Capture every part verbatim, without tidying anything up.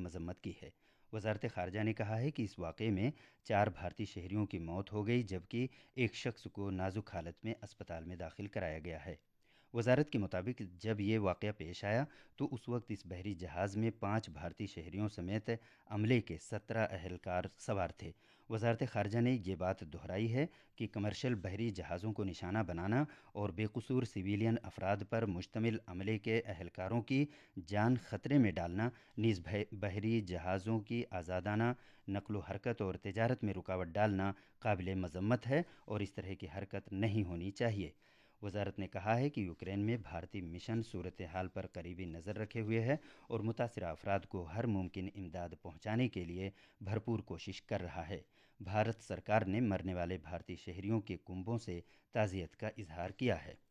مذمت کی ہے۔ وزارت خارجہ نے کہا ہے کہ اس واقعے میں چار بھارتی شہریوں کی موت ہو گئی جبکہ ایک شخص کو نازک حالت میں اسپتال میں داخل کرایا گیا ہے۔ وزارت کے مطابق جب یہ واقعہ پیش آیا تو اس وقت اس بحری جہاز میں پانچ بھارتی شہریوں سمیت عملے کے سترہ اہلکار سوار تھے۔ وزارت خارجہ نے یہ بات دہرائی ہے کہ کمرشل بحری جہازوں کو نشانہ بنانا اور بے قصور سویلین افراد پر مشتمل عملے کے اہلکاروں کی جان خطرے میں ڈالنا نیز بحری جہازوں کی آزادانہ نقل و حرکت اور تجارت میں رکاوٹ ڈالنا قابل مذمت ہے اور اس طرح کی حرکت نہیں ہونی چاہیے۔ وزارت نے کہا ہے کہ یوکرین میں بھارتی مشن صورتحال پر قریبی نظر رکھے ہوئے ہے اور متاثرہ افراد کو ہر ممکن امداد پہنچانے کے لیے بھرپور کوشش کر رہا ہے۔ بھارت سرکار نے مرنے والے بھارتی شہریوں کے کنبوں سے تعزیت کا اظہار کیا ہے۔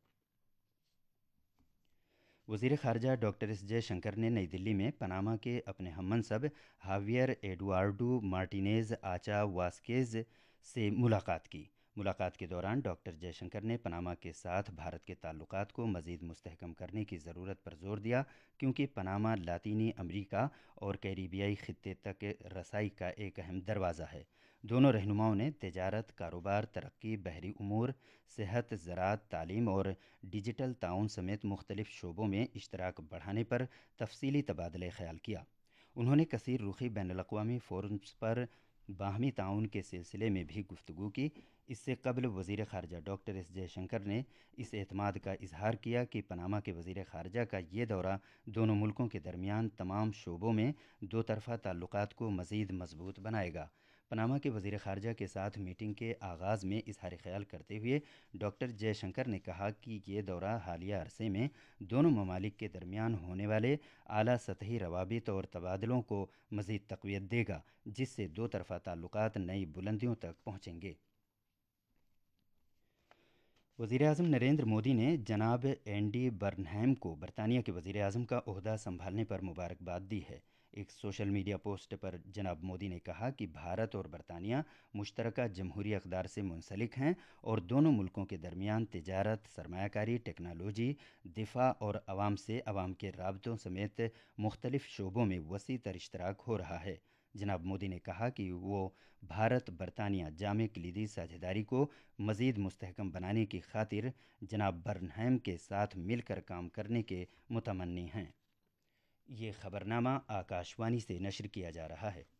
وزیر خارجہ ڈاکٹر ایس جے شنکر نے نئی دلی میں پاناما کے اپنے ہم منصب ہاویئر ایڈوارڈو مارٹینیز آچا واسکیز سے ملاقات کی۔ ملاقات کے دوران ڈاکٹر جے شنکر نے پاناما کے ساتھ بھارت کے تعلقات کو مزید مستحکم کرنے کی ضرورت پر زور دیا کیونکہ پاناما لاطینی امریکہ اور کیریبیائی خطے تک رسائی کا ایک اہم دروازہ ہے۔ دونوں رہنماؤں نے تجارت، کاروبار، ترقی، بحری امور، صحت، زراعت، تعلیم اور ڈیجیٹل تعاون سمیت مختلف شعبوں میں اشتراک بڑھانے پر تفصیلی تبادلہ خیال کیا۔ انہوں نے کثیر رخی بین الاقوامی فورمز پر باہمی تعاون کے سلسلے میں بھی گفتگو کی۔ اس سے قبل وزیر خارجہ ڈاکٹر ایس جے شنکر نے اس اعتماد کا اظہار کیا کہ پاناما کے وزیر خارجہ کا یہ دورہ دونوں ملکوں کے درمیان تمام شعبوں میں دو طرفہ تعلقات کو مزید مضبوط بنائے گا۔ پاناما کے وزیر خارجہ کے ساتھ میٹنگ کے آغاز میں اظہار خیال کرتے ہوئے ڈاکٹر جے شنکر نے کہا کہ یہ دورہ حالیہ عرصے میں دونوں ممالک کے درمیان ہونے والے اعلیٰ سطحی روابط اور تبادلوں کو مزید تقویت دے گا، جس سے دو طرفہ تعلقات نئی بلندیوں تک پہنچیں گے۔ وزیر اعظم نریندر مودی نے جناب اینڈی برنہیم کو برطانیہ کے وزیر اعظم کا عہدہ سنبھالنے پر مبارکباد دی ہے۔ ایک سوشل میڈیا پوسٹ پر جناب مودی نے کہا کہ بھارت اور برطانیہ مشترکہ جمہوری اقدار سے منسلک ہیں اور دونوں ملکوں کے درمیان تجارت، سرمایہ کاری، ٹیکنالوجی، دفاع اور عوام سے عوام کے رابطوں سمیت مختلف شعبوں میں وسیع تر اشتراک ہو رہا ہے۔ جناب مودی نے کہا کہ وہ بھارت برطانیہ جامع کلیدی ساجھیداری کو مزید مستحکم بنانے کی خاطر جناب برنہیم کے ساتھ مل کر کام کرنے کے متمنی ہیں۔ یہ خبرنامہ آکاش وانی سے نشر کیا جا رہا ہے۔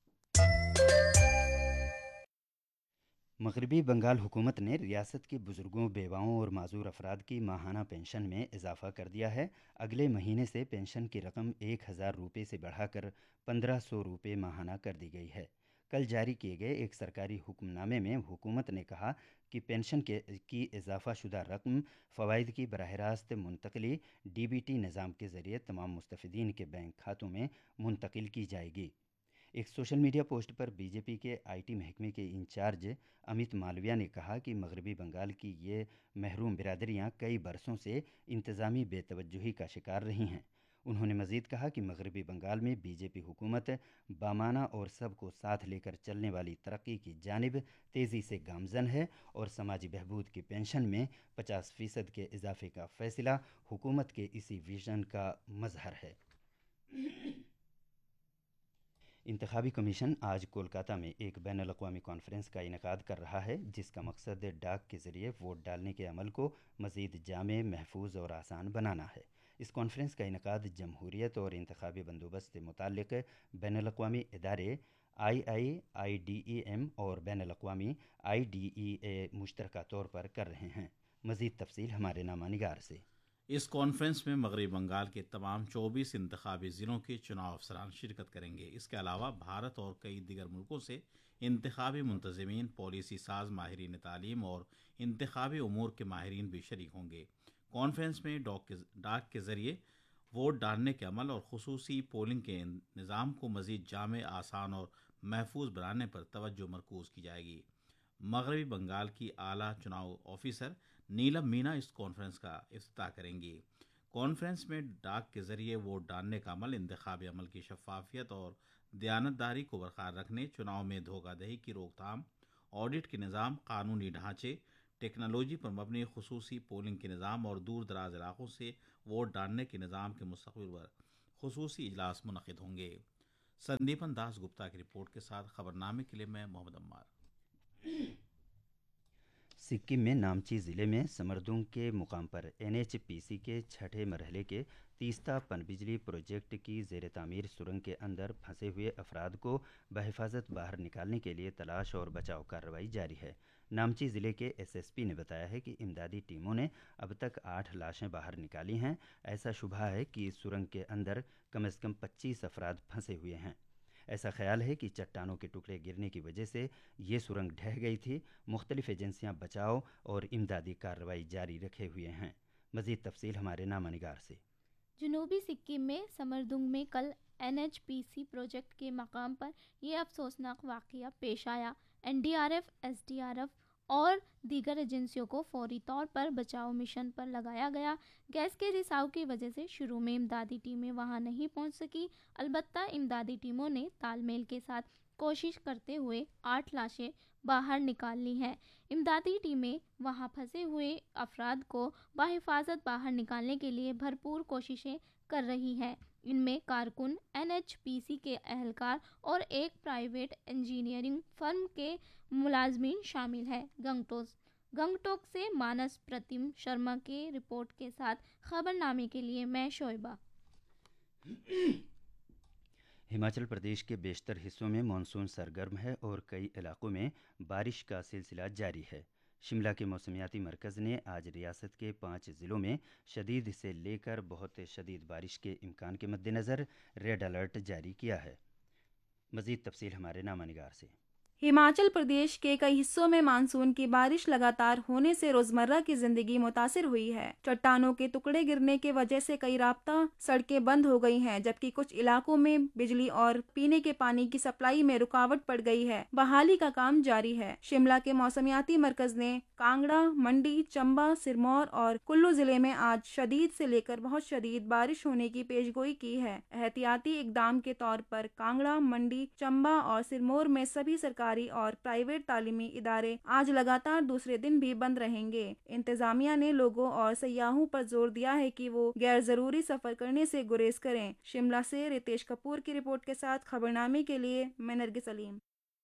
مغربی بنگال حکومت نے ریاست کے بزرگوں، بیواؤں اور معذور افراد کی ماہانہ پنشن میں اضافہ کر دیا ہے۔ اگلے مہینے سے پنشن کی رقم ایک ہزار روپے سے بڑھا کر پندرہ سو روپے ماہانہ کر دی گئی ہے۔ کل جاری کیے گئے ایک سرکاری حکم نامے میں حکومت نے کہا کہ پنشن کے کی اضافہ شدہ رقم فوائد کی براہ راست منتقلی ڈی بی ٹی نظام کے ذریعے تمام مستفیدین کے بینک کھاتوں میں منتقل کی جائے گی۔ ایک سوشل میڈیا پوسٹ پر بی جے پی کے آئی ٹی محکمے کے انچارج امیت مالویہ نے کہا کہ مغربی بنگال کی یہ محروم برادریاں کئی برسوں سے انتظامی بے توجہی کا شکار رہی ہیں۔ انہوں نے مزید کہا کہ مغربی بنگال میں بی جے پی حکومت بامانہ اور سب کو ساتھ لے کر چلنے والی ترقی کی جانب تیزی سے گامزن ہے اور سماجی بہبود کی پنشن میں پچاس فیصد کے اضافے کا فیصلہ حکومت کے اسی ویژن کا مظہر ہے۔ انتخابی کمیشن آج کولکاتہ میں ایک بین الاقوامی کانفرنس کا انعقاد کر رہا ہے جس کا مقصد ڈاک کے ذریعے ووٹ ڈالنے کے عمل کو مزید جامع، محفوظ اور آسان بنانا ہے۔ اس کانفرنس کا انعقاد جمہوریت اور انتخابی بندوبست سے متعلق بین الاقوامی ادارے آئی آئی آئی ڈی ای ایم اور بین الاقوامی آئی ڈی ای اے مشترکہ طور پر کر رہے ہیں۔ مزید تفصیل ہمارے نامہ نگار سے۔ اس کانفرنس میں مغربی بنگال کے تمام چوبیس انتخابی ضلعوں کے چناؤ افسران شرکت کریں گے۔ اس کے علاوہ بھارت اور کئی دیگر ملکوں سے انتخابی منتظمین، پالیسی ساز، ماہرین تعلیم اور انتخابی امور کے ماہرین بھی شریک ہوں گے۔ کانفرنس میں ڈاک کے ذریعے ووٹ ڈالنے کے عمل اور خصوصی پولنگ کے نظام کو مزید جامع، آسان اور محفوظ بنانے پر توجہ مرکوز کی جائے گی۔ مغربی بنگال کی اعلیٰ چناؤ آفیسر نیلم مینا اس کانفرنس کا افتتاح کریں گی۔ کانفرنس میں ڈاک کے ذریعے ووٹ ڈالنے کا عمل انتخابی عمل کی شفافیت اور دیانتداری کو برقرار رکھنے، چناؤ میں دھوکہ دہی کی روک تھام، آڈٹ کے نظام، قانونی ڈھانچے، ٹیکنالوجی پر مبنی خصوصی پولنگ کے نظام اور دور دراز علاقوں سے ووٹ ڈالنے کے نظام کے مستقبل پر خصوصی اجلاس منعقد ہوں گے۔ संदीपन दास गुप्ता की रिपोर्ट के साथ खबरनामे के लिए मैं मोहम्मद अम्मार। सिक्किम में नामची ज़िले में समरदुंग के मुकाम पर एन एच पी सी के छठे मरहले के तीस्ता पनबिजली प्रोजेक्ट की ज़ेर तामीर सुरंग के अंदर फंसे हुए अफराद को बहिफाजत बाहर निकालने के लिए तलाश और बचाव कार्रवाई जारी है। नामची ज़िले के एस एस पी ने बताया है कि इमदादी टीमों ने अब तक आठ लाशें बाहर निकाली हैं। ऐसा शुबा है कि सुरंग के अंदर कम से कम पच्चीस अफराद फंसे हुए हैं। ऐसा ख्याल है कि चट्टानों के टुकड़े गिरने की वजह से ये सुरंग ढह गई थी। मुख्तलिफ एजेंसियां बचाव और इमदादी कार्रवाई जारी रखे हुए हैं। मज़ीद तफसील हमारे नामा निगार से। जनूबी सिक्किम में समरदुंग में कल N H P C project के मकाम पर यह अफसोसनाक वाक़या पेश आया। N D R F, S D R F और दीगर एजेंसियों को फौरी तौर पर बचाव मिशन पर लगाया गया। गैस के रिसाव की वजह से शुरू में इमदादी टीमें वहां नहीं पहुंच सकी। अलबत्ता इमदादी टीमों ने तालमेल के साथ कोशिश करते हुए आठ लाशें बाहर निकाल ली हैं। इमदादी टीमें वहां फंसे हुए अफराद को बाहिफाजत बाहर निकालने के लिए भरपूर कोशिशें कर रही हैं। इनमें कारकुन, एन एच पी सी के एहलकार और एक प्राइवेट इंजीनियरिंग फर्म के मुलाजमीन शामिल हैं। गंगटोक गंगटोक से मानस प्रतिम शर्मा के रिपोर्ट के साथ खबरनामे के लिए मैं शोएबा। हिमाचल प्रदेश के बेशतर हिस्सों में मानसून सरगर्म है और कई इलाकों में बारिश का सिलसिला जारी है। शिमला के मौसमियाती मरकज़ ने आज रियासत के पाँच ज़िलों में शदीद से लेकर बहुत शदीद बारिश के इम्कान के मद्देनज़र रेड अलर्ट जारी किया है। मज़ीद तफसील हमारे नामा निगार से। हिमाचल प्रदेश के कई हिस्सों में मानसून की बारिश लगातार होने से रोजमर्रा की जिंदगी मुतासिर हुई है। चट्टानों के टुकड़े गिरने की वजह से कई राब्ता सड़कें बंद हो गई हैं, जबकि कुछ इलाकों में बिजली और पीने के पानी की सप्लाई में रुकावट पड़ गई है। बहाली का काम जारी है। शिमला के मौसमियाती मरकज ने कांगड़ा, मंडी, चंबा, सिरमौर और कुल्लू जिले में आज शदीद से लेकर बहुत शदीद बारिश होने की पेशगोई की है। एहतियाती इकदाम के तौर पर कांगड़ा, मंडी, चंबा और सिरमौर में सभी सरकार और प्राइवेट तालीमी इदारे आज लगातार दूसरे दिन भी बंद रहेंगे। इंतजामिया ने लोगों और सयाहों पर जोर दिया है कि वो गैर जरूरी सफर करने से गुरेज करें। शिमला से रितेश कपूर की रिपोर्ट के साथ खबरनामे के लिए मैं नरगिस सलीम।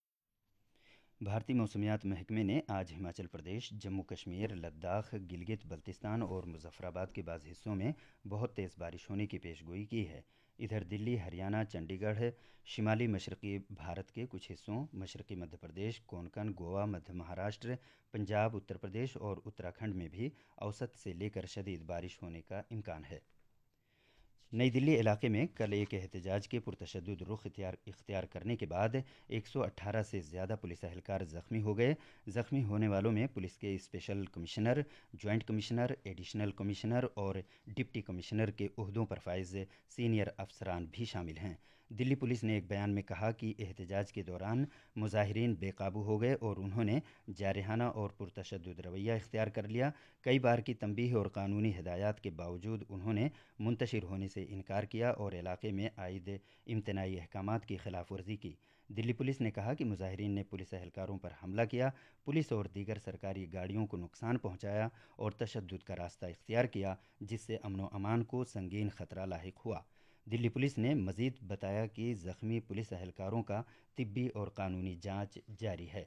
भारतीय मौसमियात महकमे ने आज हिमाचल प्रदेश, जम्मू कश्मीर, लद्दाख, गिलगित बल्तिस्तान और मुजफ्फराबाद के बाज़ हिस्सों में बहुत तेज़ बारिश होने की पेशगोई की है। इधर दिल्ली, हरियाणा, चंडीगढ़, शिमाली मशरक़ी भारत के कुछ हिस्सों, मशरक़ी मध्य प्रदेश, कोंकण, गोवा, मध्य महाराष्ट्र, पंजाब, उत्तर प्रदेश और उत्तराखंड में भी औसत से लेकर शदीद बारिश होने का इम्कान है। नई दिल्ली इलाके में कल एक एहतजाज के पुरतशद्दुद रुख इख्तियार इख्तियार करने के बाद एक सौ अठारह से ज़्यादा पुलिस अहलकार ज़ख्मी हो गए। ज़ख्मी होने वालों में पुलिस के special commissioner, joint commissioner, additional commissioner और डिप्टी कमिश्नर के ओहदों पर फाइज सीनियर अफसरान भी शामिल हैं। दिल्ली पुलिस ने एक बयान में कहा कि एहतजाज के दौरान मुजाहिरीन बेकाबू हो गए और उन्होंने जारहाना और पुरतशद्दुद रवैया इख्तियार कर लिया। कई बार की तंबीह और कानूनी हिदायत के बावजूद उन्होंने मुंतशिर होने से इनकार किया और इलाके में आयद इम्तनाई अहकामात की खिलाफ वर्जी की। दिल्ली पुलिस ने कहा कि मुजाहिरीन ने पुलिस एहलकारों पर हमला किया, पुलिस और दीगर सरकारी गाड़ियों को नुकसान पहुंचाया और तशद्दुद का रास्ता इख्तियार किया, जिससे अमन व अमान को संगीन खतरा लाहिक हुआ। दिल्ली पुलिस ने मज़ीद बताया कि ज़ख्मी पुलिस एहलकारों का तिब्बी और कानूनी जांच जारी है।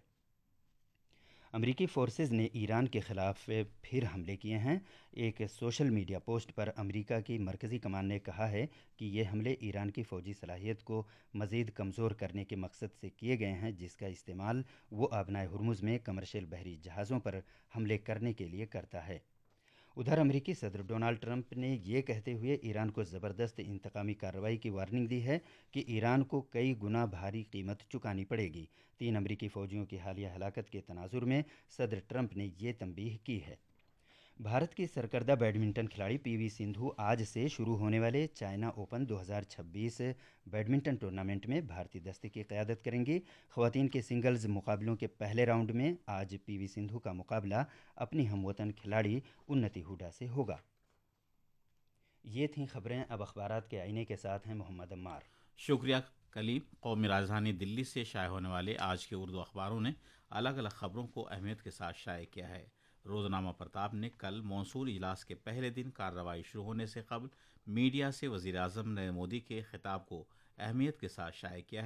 अमरीकी फोर्सेस ने ईरान के ख़िलाफ़ फिर हमले किए हैं। एक सोशल मीडिया पोस्ट पर अमेरिका की मरकज़ी कमान ने कहा है कि ये हमले ईरान की फ़ौजी सलाहियत को मज़ीद कमज़ोर करने के मकसद से किए गए हैं, जिसका इस्तेमाल वो आबनाए हुर्मुज़ में कमर्शियल बहरी जहाज़ों पर हमले करने के लिए करता है। उधर अमेरिकी सदर डोनाल्ड ट्रंप ने ये कहते हुए ईरान को ज़बरदस्त इंतकामी कार्रवाई की वार्निंग दी है कि ईरान को कई गुना भारी कीमत चुकानी पड़ेगी। तीन अमेरिकी फ़ौजियों की हालिया हलाकत के तनाजुर में सदर ट्रंप ने ये तंबीह की है। भारत की सरकर्दा बैडमिंटन खिलाड़ी पीवी सिंधु आज से शुरू होने वाले चाइना ओपन दो हज़ार छब्बीस बैडमिंटन टूर्नामेंट में भारतीय दस्ते की क़यादत करेंगी। ख़वातीन के सिंगल्स मुकाबलों के पहले राउंड में आज पीवी सिंधु का मुकाबला अपनी हमवतन खिलाड़ी उन्नति हुडा से होगा। ये थीं खबरें। अब अखबारात के आईने के साथ हैं मोहम्मद अम्मार। शुक्रिया कलीम। कौमी राजधानी दिल्ली से शाये होने वाले आज के उर्दू अखबारों ने अलग अलग खबरों को अहमियत के साथ शाये किया है। रोज़नामा प्रताप ने कल मौसूल इजलास के पहले दिन कार्रवाई शुरू होने से कबल मीडिया से वज़ीर आज़म नरेंद्र मोदी के खिताब को अहमियत के साथ शाये किया है।